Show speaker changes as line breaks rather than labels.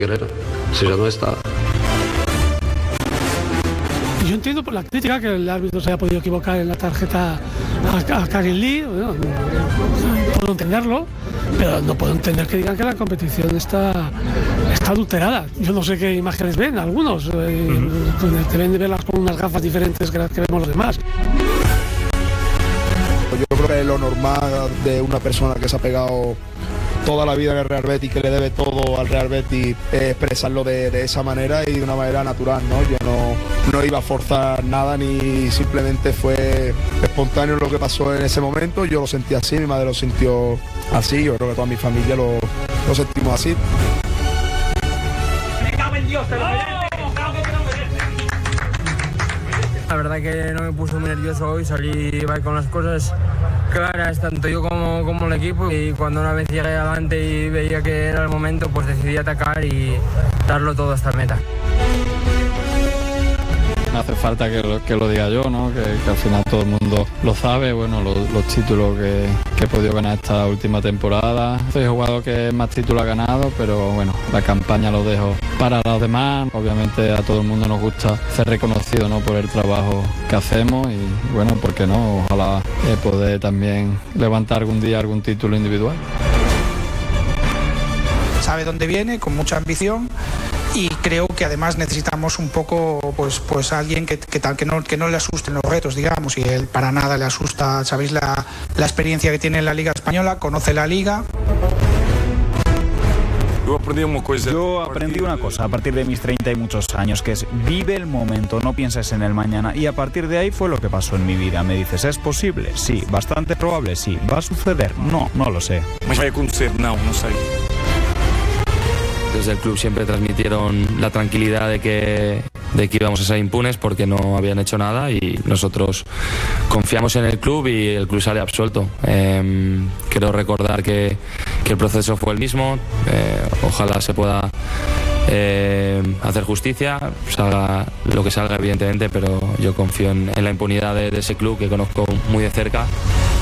Guerrero, si ya no está.
Yo entiendo por la crítica que el árbitro se haya podido equivocar en la tarjeta a Karin Lee, bueno, puedo entenderlo, pero no puedo entender que digan que la competición está adulterada. Yo no sé qué imágenes ven algunos, deben de verlas con unas gafas diferentes que las que vemos los demás.
Yo creo que es lo normal de una persona que se ha pegado toda la vida en el Real Betis, que le debe todo al Real Betis, expresarlo de esa manera y de una manera natural, ¿no? Yo no iba a forzar nada, ni simplemente fue espontáneo lo que pasó en ese momento. Yo lo sentí así, mi madre lo sintió así, yo creo que toda mi familia lo sentimos así.
Me cago en Dios, te lo merece.
La verdad que no me puse muy nervioso hoy, salí con las cosas claras, tanto yo como el equipo, y cuando una vez llegué adelante y veía que era el momento, pues decidí atacar y darlo todo hasta meta.
No hace falta que lo diga yo, ¿no? Que al final todo el mundo lo sabe. Bueno, los títulos que he podido ganar esta última temporada. Soy jugador que más títulos ha ganado, pero bueno, la campaña lo dejo para los demás. Obviamente a todo el mundo nos gusta ser reconocido, ¿no? Por el trabajo que hacemos y bueno, ¿por qué no? Ojalá poder también levantar algún día algún título individual.
Sabe dónde viene, con mucha ambición. Y creo que además necesitamos un poco pues alguien que no le asusten los retos, digamos, y él para nada le asusta. Sabéis la experiencia que tiene en la Liga Española, conoce la Liga.
Yo aprendí una cosa a partir de mis 30 y muchos años, que es vive el momento, no pienses en el mañana, y a partir de ahí fue lo que pasó en mi vida. Me dices, ¿es posible? Sí. ¿Bastante probable? Sí. ¿Va a suceder? No lo sé.
No sé. Desde el club siempre transmitieron la tranquilidad de que íbamos a ser impunes porque no habían hecho nada, y nosotros confiamos en el club y el club sale absuelto. Quiero recordar que el proceso fue el mismo. Ojalá se pueda hacer justicia, salga lo que salga evidentemente, pero yo confío en la impunidad de ese club que conozco muy de cerca.